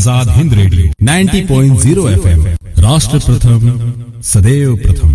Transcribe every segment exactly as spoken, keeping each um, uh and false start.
Azad Hind radio नब्बे point शून्य FM, राष्ट्र प्रथम सदैव प्रथम।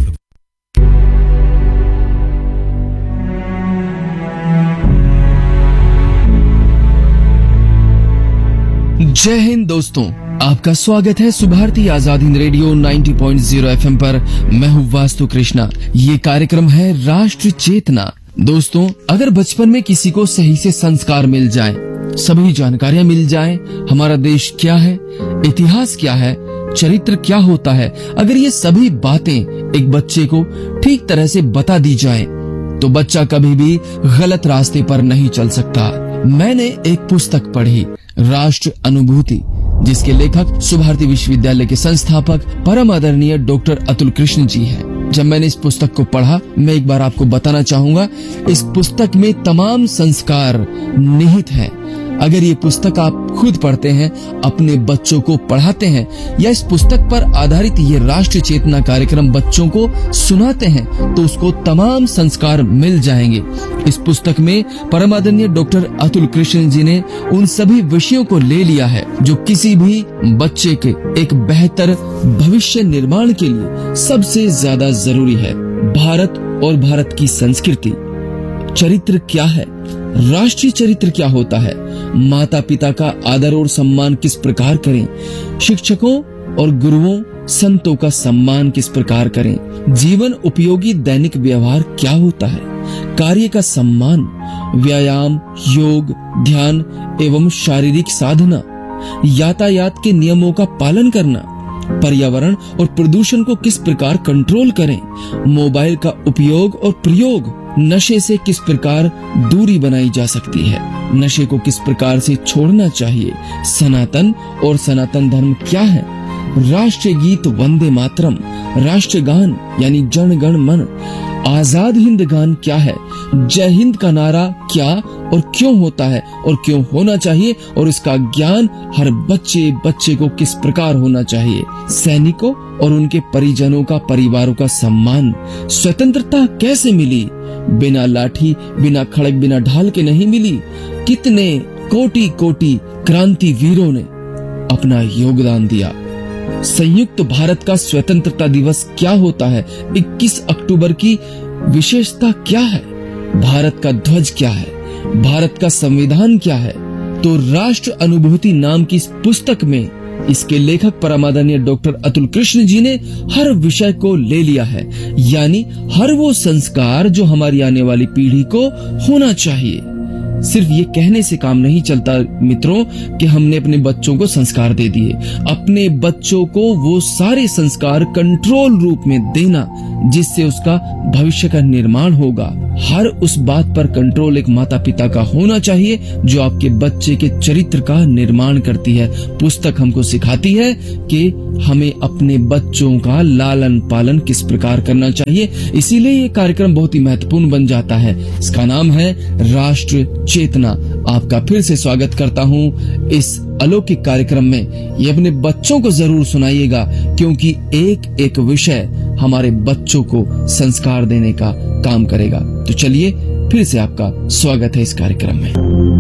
जय हिंद दोस्तों, आपका स्वागत है सुभारती आजाद हिंद रेडियो नब्बे पॉइंट शून्य एफएम पर। मैं हूँ वास्तु कृष्णा। ये कार्यक्रम है राष्ट्र चेतना। दोस्तों, अगर बचपन में किसी को सही से संस्कार मिल जाए, सभी जानकारियां मिल जाए, हमारा देश क्या है, इतिहास क्या है, चरित्र क्या होता है, अगर ये सभी बातें एक बच्चे को ठीक तरह से बता दी जाए, तो बच्चा कभी भी गलत रास्ते पर नहीं चल सकता। मैंने एक पुस्तक पढ़ी, राष्ट्र अनुभूति, जिसके लेखक सुभारती विश्वविद्यालय के संस्थापक परम आदरणीय डॉक्टर अतुल कृष्ण जी हैं। जब मैंने इस पुस्तक को पढ़ा, मैं एक बार आपको बताना चाहूंगा, इस पुस्तक में तमाम संस्कार निहित हैं। अगर ये पुस्तक आप खुद पढ़ते हैं, अपने बच्चों को पढ़ाते हैं, या इस पुस्तक पर आधारित ये राष्ट्रीय चेतना कार्यक्रम बच्चों को सुनाते हैं, तो उसको तमाम संस्कार मिल जाएंगे। इस पुस्तक में परम आदरणीय डॉक्टर अतुल कृष्ण जी ने उन सभी विषयों को ले लिया है जो किसी भी बच्चे के एक बेहतर भविष्य निर्माण के लिए सबसे ज्यादा जरूरी है। भारत और भारत की संस्कृति, चरित्र क्या है, राष्ट्रीय चरित्र क्या होता है, माता पिता का आदर और सम्मान किस प्रकार करें, शिक्षकों और गुरुओं संतों का सम्मान किस प्रकार करें, जीवन उपयोगी दैनिक व्यवहार क्या होता है, कार्य का सम्मान, व्यायाम, योग, ध्यान एवं शारीरिक साधना, यातायात के नियमों का पालन करना, पर्यावरण और प्रदूषण को किस प्रकार कंट्रोल करें, मोबाइल का उपयोग और प्रयोग, नशे से किस प्रकार दूरी बनाई जा सकती है, नशे को किस प्रकार से छोड़ना चाहिए, सनातन और सनातन धर्म क्या है, राष्ट्रीय गीत वंदे मातरम, राष्ट्रगान यानी जन गण मन, आजाद हिंद गान क्या है, जय हिंद का नारा क्या और क्यों होता है और क्यों होना चाहिए, और इसका ज्ञान हर बच्चे बच्चे को किस प्रकार होना चाहिए, सैनिकों और उनके परिजनों का, परिवारों का सम्मान, स्वतंत्रता कैसे मिली, बिना लाठी, बिना खड़ग, बिना ढाल के नहीं मिली, कितने कोटि कोटि क्रांति वीरों ने अपना योगदान दिया, संयुक्त भारत का स्वतंत्रता दिवस क्या होता है, इक्कीस अक्टूबर की विशेषता क्या है, भारत का ध्वज क्या है, भारत का संविधान क्या है। तो राष्ट्र अनुभूति नाम की इस पुस्तक में इसके लेखक परम आदरणीय डॉक्टर अतुल कृष्ण जी ने हर विषय को ले लिया है, यानी हर वो संस्कार जो हमारी आने वाली पीढ़ी को होना चाहिए। सिर्फ ये कहने से काम नहीं चलता मित्रों कि हमने अपने बच्चों को संस्कार दे दिए। अपने बच्चों को वो सारे संस्कार कंट्रोल रूप में देना जिससे उसका भविष्य का निर्माण होगा। हर उस बात पर कंट्रोल एक माता पिता का होना चाहिए जो आपके बच्चे के चरित्र का निर्माण करती है। पुस्तक हमको सिखाती है कि हमें अपने बच्चों का लालन पालन किस प्रकार करना चाहिए। इसीलिए ये कार्यक्रम बहुत ही महत्वपूर्ण बन जाता है। इसका नाम है राष्ट्र चेतना। आपका फिर से स्वागत करता हूँ इस अलौकिक कार्यक्रम में। ये अपने बच्चों को जरूर सुनाइएगा, क्योंकि एक एक विषय हमारे बच्चों को संस्कार देने का काम करेगा। तो चलिए फिर से आपका स्वागत है इस कार्यक्रम में।